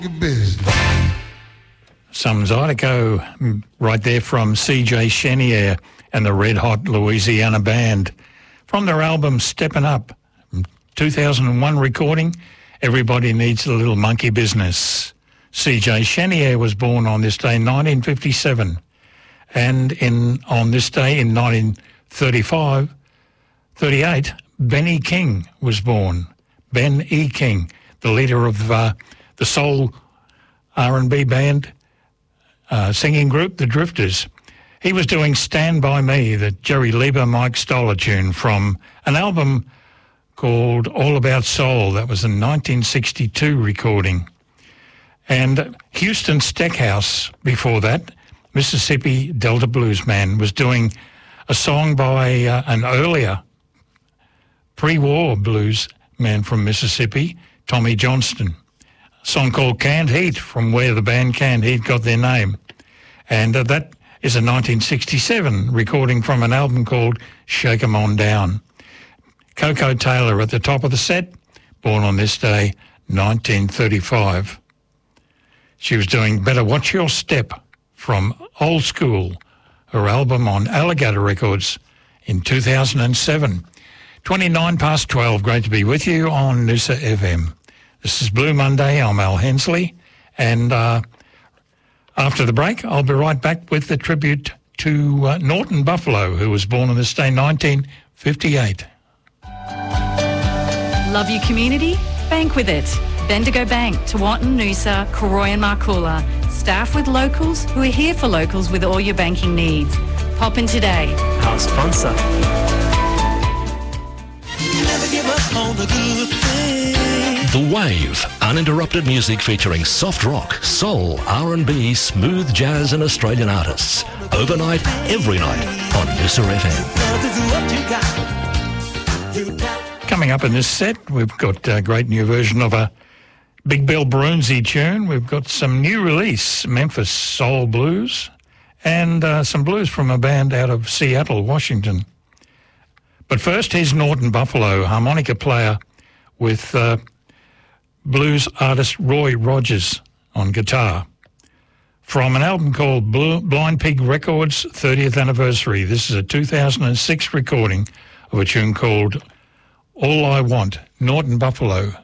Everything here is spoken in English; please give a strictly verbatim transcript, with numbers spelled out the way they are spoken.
business. Some Zydeco right there from C J Chenier and the Red Hot Louisiana Band. From their album Steppin' Up, two thousand one recording, Everybody Needs a Little Monkey Business. C J Chenier was born on this day in nineteen fifty-seven. And in on this day in nineteen thirty-five, thirty-eight, Benny King was born. Ben E. King, the leader of uh, the soul R and B band uh, singing group, The Drifters. He was doing Stand By Me, the Jerry Lieber, Mike Stoller tune from an album called All About Soul. That was a nineteen sixty-two recording. And Houston Stackhouse, before that, Mississippi Delta Blues man, was doing a song by uh, an earlier pre-war blues man from Mississippi, Tommy Johnston. A song called Canned Heat, from where the band Canned Heat got their name. And uh, that is a nineteen sixty-seven recording from an album called Shake 'Em On Down. Coco Taylor at the top of the set, born on this day, nineteen thirty-five. She was doing Better Watch Your Step from Old School, her album on Alligator Records in two thousand seven. twenty-nine past twelve, great to be with you on Noosa F M. This is Blue Monday, I'm Al Hensley, and uh, after the break, I'll be right back with the tribute to uh, Norton Buffalo, who was born on this day, nineteen fifty-eight. Love your community? Bank with it. Bendigo Bank, Tewantin, Noosa, Koroi and Markula. Staff with locals who are here for locals with all your banking needs. Pop in today. Our sponsor. Never give up on the good things. The Wave, uninterrupted music featuring soft rock, soul, R and B, smooth jazz and Australian artists. Overnight, every night on Noosa F M. Coming up in this set, we've got a great new version of a Big Bill Broonzy tune. We've got some new release, Memphis Soul Blues, and uh, some blues from a band out of Seattle, Washington. But first, here's Norton Buffalo, harmonica player with uh, blues artist Roy Rogers on guitar. From an album called Blue, Blind Pig Records thirtieth Anniversary. This is a two thousand six recording of a tune called All I Want, Norton Buffalo.